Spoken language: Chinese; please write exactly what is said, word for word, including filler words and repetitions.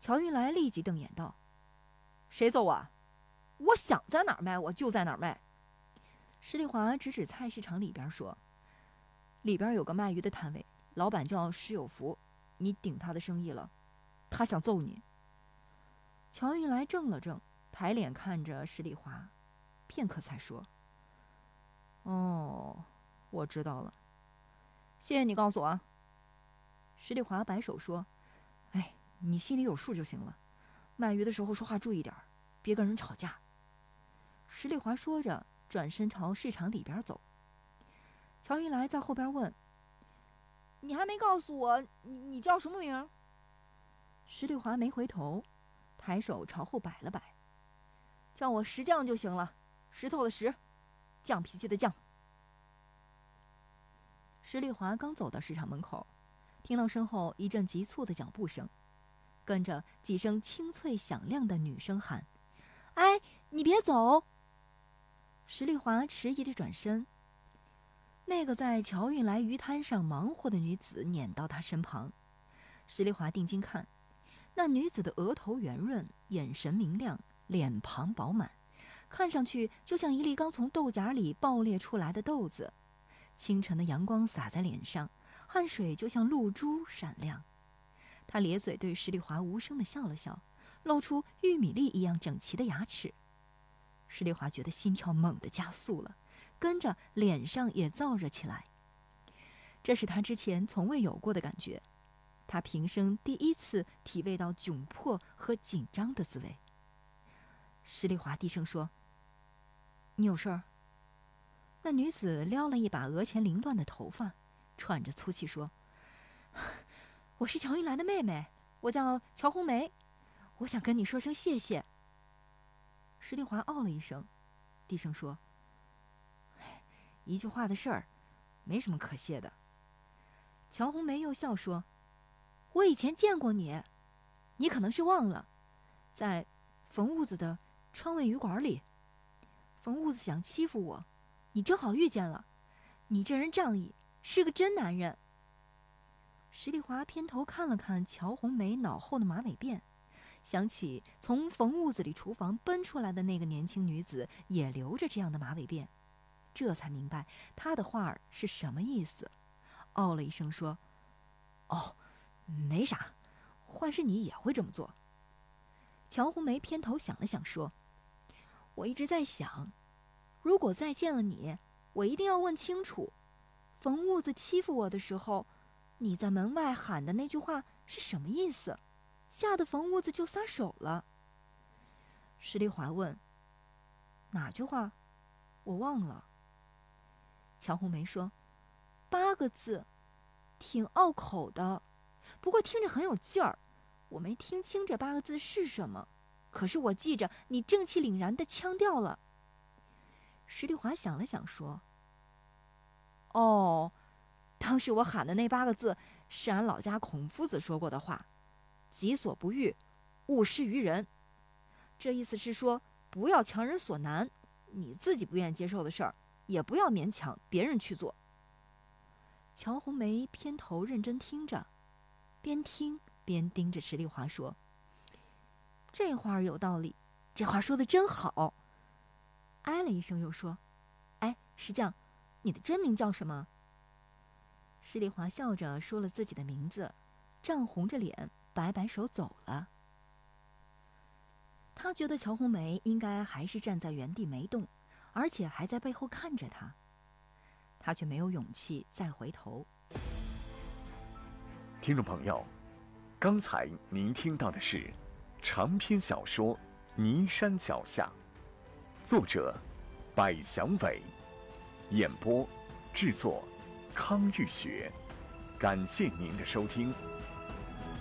乔运来立即瞪眼道：“谁揍我？我想在哪儿卖我就在哪儿卖。”石丽华指指菜市场里边说：“里边有个卖鱼的摊位，老板叫石有福，你顶他的生意了，他想揍你。”乔运来怔了怔，抬脸看着石丽华，片刻才说：“哦，我知道了，谢谢你告诉我啊。”石丽华摆手说：“哎，你心里有数就行了，卖鱼的时候说话注意点，别跟人吵架。”石丽华说着，转身朝市场里边走。乔运来在后边问：“你还没告诉我，你你叫什么名？”石丽华没回头，抬手朝后摆了摆：“叫我石匠就行了，石头的石，犟脾气的犟。”石丽华刚走到市场门口，听到身后一阵急促的脚步声，跟着几声清脆响亮的女声喊：“哎，你别走！”石丽华迟疑着转身，那个在乔运来鱼摊上忙活的女子撵到她身旁。石丽华定睛看，那女子的额头圆润，眼神明亮，脸庞饱满，看上去就像一粒刚从豆荚里爆裂出来的豆子。清晨的阳光洒在脸上，汗水就像露珠闪亮。她咧嘴对石丽华无声地笑了笑，露出玉米粒一样整齐的牙齿。石丽华觉得心跳猛地加速了，跟着脸上也燥热起来。这是她之前从未有过的感觉，她平生第一次体味到窘迫和紧张的滋味。石丽华低声说：“你有事儿？”那女子撩了一把额前凌乱的头发，喘着粗气说：“我是乔运来的妹妹，我叫乔红梅，我想跟你说声谢谢。”石丽华哦了一声，低声说：“一句话的事儿，没什么可谢的。”乔红梅又笑说：“我以前见过你，你可能是忘了，在冯屋子的川味鱼馆里，冯屋子想欺负我，你正好遇见了，你这人仗义，是个真男人。”石丽华偏头看了看乔红梅脑后的马尾辫，想起从冯屋子里厨房奔出来的那个年轻女子也留着这样的马尾辫，这才明白她的话儿是什么意思，哦了一声说：“哦，没啥，换是你也会这么做。”乔红梅偏头想了想说：“我一直在想，如果再见了你，我一定要问清楚，冯屋子欺负我的时候，你在门外喊的那句话是什么意思？吓得冯屋子就撒手了。”石丽华问：“哪句话？我忘了。”乔红梅说：“八个字，挺拗口的，不过听着很有劲儿。我没听清这八个字是什么，可是我记着你正气凛然的腔调了。”石丽华想了想说：“哦，当时我喊的那八个字是俺老家孔夫子说过的话，己所不欲，勿施于人。这意思是说，不要强人所难，你自己不愿接受的事儿，也不要勉强别人去做。”乔红梅偏头认真听着，边听边盯着石丽华说：“这话儿有道理，这话说的真好。”哎了一声又说：“哎，石匠，你的真名叫什么？”石丽华笑着说了自己的名字，涨红着脸摆摆手走了。他觉得乔红梅应该还是站在原地没动，而且还在背后看着他，他却没有勇气再回头。 听众朋友，刚才您听到的是长篇小说《尼山脚下》，作者百祥伟，演播制作康玉雪。感谢您的收听。